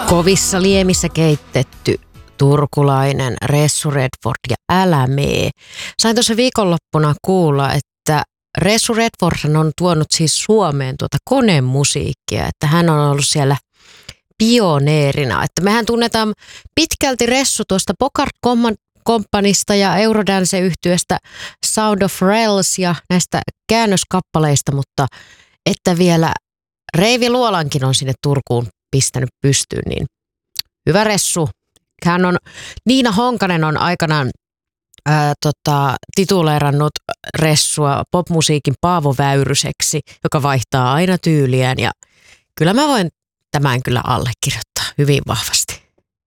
Kovissa liemissä keitetty turkulainen Ressu Redford ja Älä mee. Sain tuossa viikonloppuna kuulla, että Ressu Redford on tuonut siis Suomeen konemusiikkia, että hän on ollut siellä pioneerina. Että mehän tunnetaan pitkälti Ressu tuosta Bogart Companysta ja Eurodance-yhtyeestä Sound of Rails ja näistä käännöskappaleista, mutta että vielä Reivi Luolankin on sinne Turkuun pistänyt pystyyn, niin hyvä Ressu. Niina Honkanen on aikanaan tituleerannut Ressua popmusiikin Paavo Väyryseksi, joka vaihtaa aina tyyliään, ja kyllä mä voin tämän kyllä allekirjoittaa hyvin vahvasti.